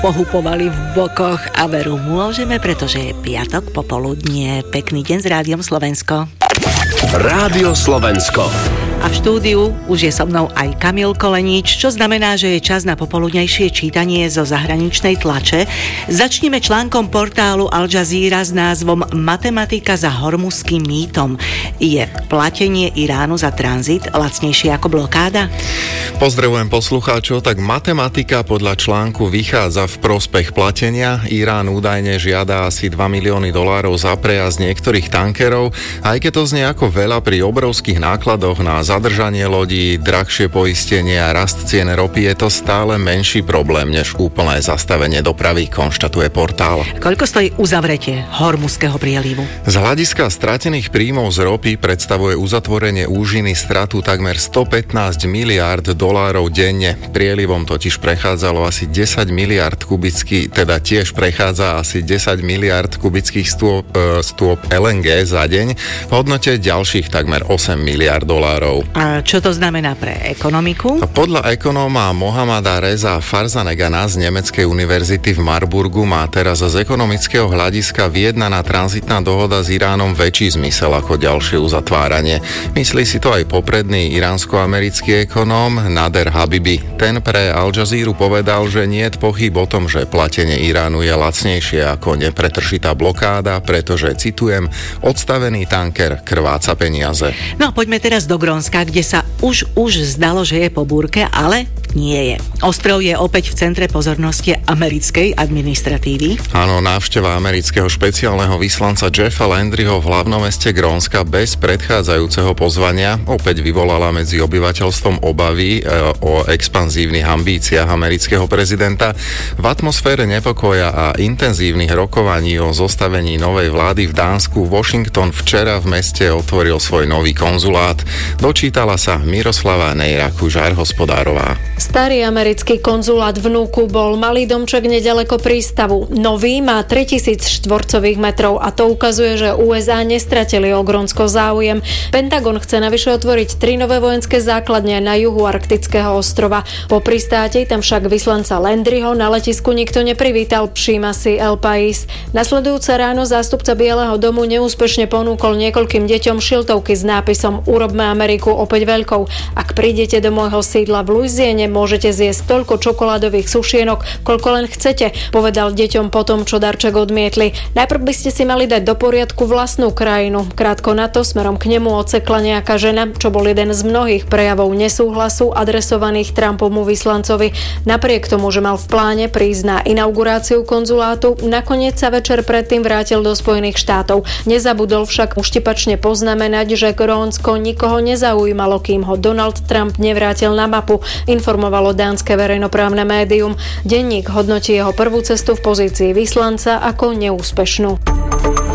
pohupovali v bokoch a veru môžeme, pretože je piatok popoludnie. Pekný deň s Rádiom Slovensko. Rádio Slovensko. A v štúdiu už je so mnou aj Kamil Kolenič, čo znamená, že je čas na popoludnejšie čítanie zo zahraničnej tlače. Začneme článkom portálu Al Jazeera s názvom Matematika za hormuzským mýtom. Je platenie Iránu za tranzit lacnejšie ako blokáda? Pozdravujem poslucháčov, tak matematika podľa článku vychádza v prospech platenia. Irán údajne žiada asi $2 milióny za prejazd niektorých tankerov, aj keď to znie ako veľa pri obrovských nákladoch na zadržanie lodí, drahšie poistenie a rast cien ropy, je to stále menší problém než úplné zastavenie dopravy, konštatuje portál. Koľko stojí uzavretie Hormuzského prielivu? Z hľadiska stratených príjmov z ropy predstavuje uzatvorenie úžiny stratu takmer $115 miliárd denne. Prielivom totiž prechádzalo asi 10 miliárd kubických, teda tiež prechádza asi 10 miliárd kubických stôp LNG za deň v hodnote ďalších takmer $8 miliárd. A čo to znamená pre ekonomiku? Podľa ekonóma Mohamada Reza Farzanegana z Nemeckej univerzity v Marburgu má teraz z ekonomického hľadiska vyjednaná tranzitná dohoda s Iránom väčší zmysel ako ďalšie uzatváranie. Myslí si to aj popredný iránsko-americký ekonóm Nader Habibi. Ten pre Al Jazeera povedal, že niet pochyb o tom, že platenie Iránu je lacnejšie ako nepretržitá blokáda, pretože, citujem, odstavený tanker krváca peniaze. No poďme teraz do Grónska, kde sa už zdalo, že je po búrke, ale nie je. Ostrov je opäť v centre pozornosti americkej administratívy. Áno, návšteva amerického špeciálneho vyslanca Jeffa Landryho v hlavnom meste Grónska bez predchádzajúceho pozvania opäť vyvolala medzi obyvateľstvom obavy o expanzívnych ambíciách amerického prezidenta. V atmosfére nepokoja a intenzívnych rokovaní o zostavení novej vlády v Dánsku Washington včera v meste otvoril svoj nový konzulát. Dočítala sa Miroslava Nejra-Kužár-Hospodárová. Starý americký konzulát v Núku bol malý domček nedaleko prístavu. Nový má 3000 štvorcových metrov a to ukazuje, že USA nestratili o Grónsko záujem. Pentagon chce navyše otvoriť 3 nové vojenské základne na juhu arktického ostrova. Po pristáti tam však vyslanca Landryho na letisku nikto neprivítal, všíma si El País. Nasledujúce ráno zástupca Bieleho domu neúspešne ponúkol niekoľkým deťom šiltovky s nápisom Urobme Ameriku opäť veľkou. Ak prídete do môjho sídla v Louisiane, môžete zjesť toľko čokoládových sušienok, koľko len chcete, povedal deťom potom, čo darček odmietli. Najprv by ste si mali dať do poriadku vlastnú krajinu. Krátko na to smerom k nemu odsekla nejaká žena, čo bol jeden z mnohých prejavov nesúhlasu adresovaných Trumpovmu vyslancovi. Napriek tomu, že mal v pláne prísť na inauguráciu konzulátu, nakoniec sa večer predtým vrátil do Spojených štátov. Nezabudol však uštipačne poznamenať, že Grónsko nikoho nezaujímalo, kým ho Donald Trump nevrátil na mapu, informovalo dánske verejnoprávne médium. Denník hodnotí jeho prvú cestu v pozícii vyslanca ako neúspešnú.